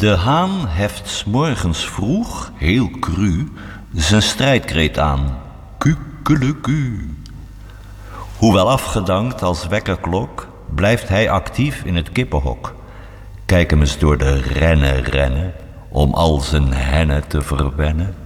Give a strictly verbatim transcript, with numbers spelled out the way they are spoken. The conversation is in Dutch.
De haan heft 's morgens vroeg, heel cru, zijn strijdkreet aan. Kukeleku. Hoewel afgedankt als wekkerklok, blijft hij actief in het kippenhok. Kijk hem eens door de rennen rennen, om al zijn hennen te verwennen.